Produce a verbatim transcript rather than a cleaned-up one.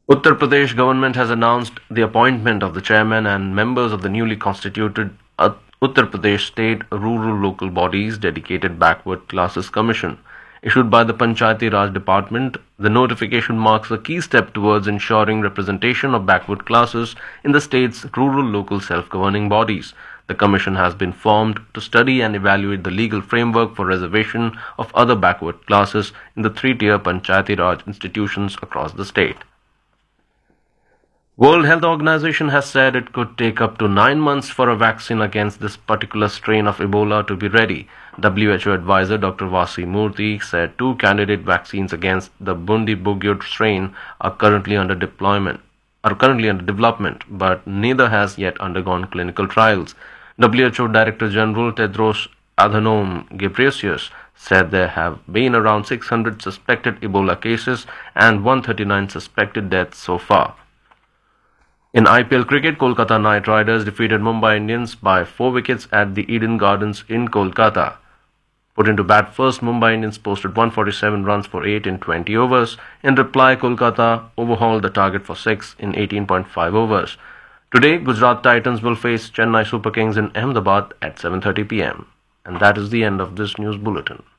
Uttar Pradesh government has announced the appointment of the chairman and members of the newly constituted Ut- Uttar Pradesh State Rural Local Bodies Dedicated Backward Classes Commission. Issued by the Panchayati Raj Department, the notification marks a key step towards ensuring representation of backward classes in the state's rural local self-governing bodies. The commission has been formed to study and evaluate the legal framework for reservation of other backward classes in the three-tier Panchayati Raj institutions across the state. World Health Organization has said it could take up to nine months for a vaccine against this particular strain of Ebola to be ready. W H O advisor Doctor Vasi Murthy said two candidate vaccines against the Bundibugyo strain are currently under deployment, are currently under development, but neither has yet undergone clinical trials. W H O Director General Tedros Adhanom Ghebreyesus said there have been around six hundred suspected Ebola cases and one hundred thirty-nine suspected deaths so far. In I P L cricket, Kolkata Knight Riders defeated Mumbai Indians by four wickets at the Eden Gardens in Kolkata. Put into bat first, Mumbai Indians posted one hundred forty-seven runs for eight in twenty overs. In reply, Kolkata overhauled the target for six in eighteen point five overs. Today, Gujarat Titans will face Chennai Super Kings in Ahmedabad at seven thirty p m. And that is the end of this news bulletin.